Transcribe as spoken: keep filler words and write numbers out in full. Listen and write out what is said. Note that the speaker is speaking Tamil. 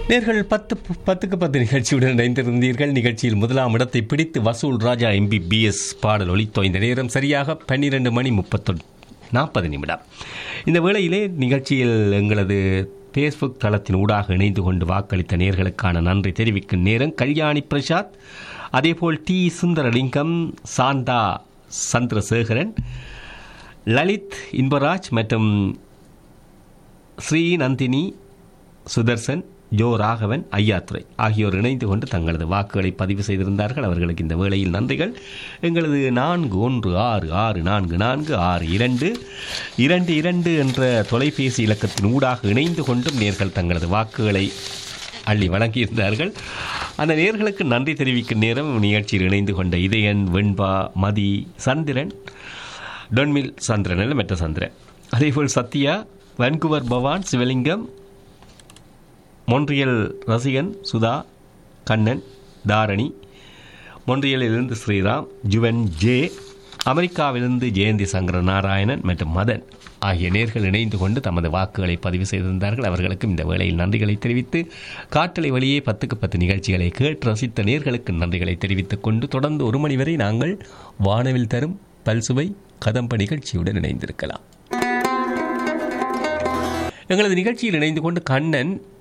நேர்கள் பத்து பத்துக்கு பத்து நிகழ்ச்சியுடன் இணைந்திருந்தீர்கள். நிகழ்ச்சியில் முதலாம் இடத்தை பிடித்து வசூல் ராஜா எம்பிபிஎஸ் பாடல் ஒலித்தோ. இந்த நேரம் சரியாக பன்னிரண்டு மணி முப்பத்தொன்று நாற்பது நிமிடம். இந்த வேளையிலே நிகழ்ச்சியில் எங்களது ஃபேஸ்புக் தளத்தின் ஊடாக இணைந்து கொண்டு வாக்களித்த நேர்களுக்கான நன்றி தெரிவிக்கும் நேரம். கல்யாணி பிரசாத், அதேபோல் டி சுந்தரலிங்கம், சாந்தா சந்திரசேகரன், லலித் இன்பராஜ் மற்றும் ஸ்ரீ நந்தினி, சுதர்சன், ஜோ ராகவன், ஐயாத்துறை ஆகியோர் இணைந்து கொண்டு தங்களது வாக்குகளை பதிவு செய்திருந்தார்கள். அவர்களுக்கு இந்த வேளையில் நன்றிகள். எங்களது நான்கு ஒன்று ஆறு ஆறு நான்கு நான்கு ஆறு இரண்டு இரண்டு இரண்டு என்ற தொலைபேசி இலக்கத்தின் ஊடாக இணைந்து கொண்டும் நேர்கள் தங்களது வாக்குகளை அள்ளி வழங்கியிருந்தார்கள். அந்த நேர்களுக்கு நன்றி தெரிவிக்கும் நேரம். நிகழ்ச்சியில் இணைந்து கொண்ட இதயன், வெண்பா, மதி, சந்திரன், டொன்மில் சந்திரன் மற்ற சந்திரன், அதேபோல் சத்யா, வான்குவர் பவான், சிவலிங்கம், மொன்றியல் ரசிகன், சுதா, கண்ணன், தாரணி, மொன்றியலிலிருந்து ஸ்ரீராம், ஜுவன் ஜே, அமெரிக்காவிலிருந்து ஜெயந்தி சங்கர நாராயணன் மற்றும் மதன் ஆகிய நேர்கள் இணைந்து கொண்டு தமது வாக்குகளை பதிவு செய்திருந்தார்கள். அவர்களுக்கும் இந்த வேளையில் நன்றிகளை தெரிவித்து காற்றலை வழியே பத்துக்கு பத்து நிகழ்ச்சிகளை கேட்டு ரசித்த நேர்களுக்கு நன்றிகளை தெரிவித்துக் கொண்டு தொடர்ந்து ஒரு மணி வரை நாங்கள் வானவில் தரும் பல்சுவை கதம்ப நிகழ்ச்சியுடன் இணைந்திருக்கலாம். எங்களது நிகழ்ச்சியில் இணைந்து கொண்டு கண்ணன்